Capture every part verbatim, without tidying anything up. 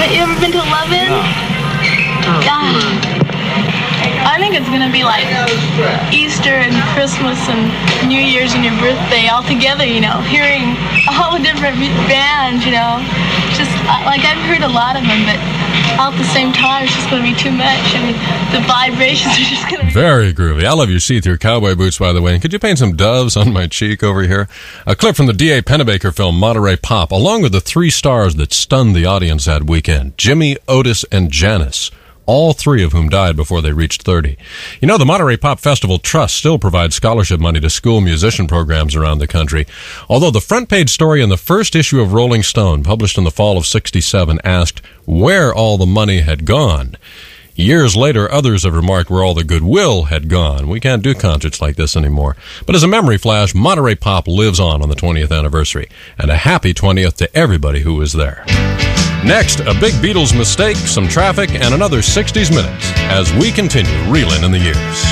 You ever been to Love-In? No. God. I think it's going to be like Easter and Christmas and New Year's and your birthday all together, you know, hearing all the different bands, you know. Just, like, I've heard a lot of them, but all at the same time, it's just going to be too much. I mean, the vibrations are just going to be... Very groovy. I love your see-through cowboy boots, by the way. And could you paint some doves on my cheek over here? A clip from the D A Pennebaker film Monterey Pop, along with the three stars that stunned the audience that weekend, Jimmy, Otis, and Janis. All three of whom died before they reached thirty. You know, the Monterey Pop Festival Trust still provides scholarship money to school musician programs around the country. Although the front page story in the first issue of Rolling Stone, published in the fall of sixty-seven, asked where all the money had gone. Years later, others have remarked where all the goodwill had gone. We can't do concerts like this anymore. But as a memory flash, Monterey Pop lives on on the twentieth anniversary. And a happy twentieth to everybody who was there. Next, a big Beatles mistake, some traffic, and another sixties Minutes as we continue reeling in the years.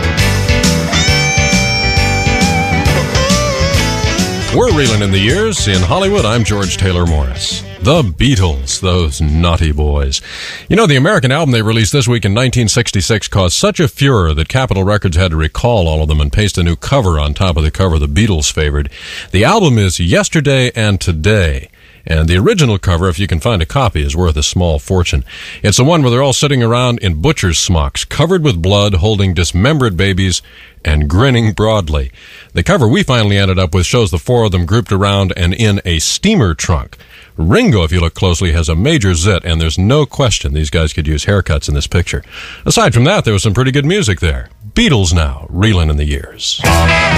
We're reeling in the years. In Hollywood, I'm George Taylor Morris. The Beatles, those naughty boys. You know, the American album they released this week in nineteen sixty-six caused such a furor that Capitol Records had to recall all of them and paste a new cover on top of the cover the Beatles favored. The album is Yesterday and Today. And the original cover, if you can find a copy, is worth a small fortune. It's the one where they're all sitting around in butcher's smocks, covered with blood, holding dismembered babies, and grinning broadly. The cover we finally ended up with shows the four of them grouped around and in a steamer trunk. Ringo, if you look closely, has a major zit, and there's no question these guys could use haircuts in this picture. Aside from that, there was some pretty good music there. Beatles now, reeling in the years.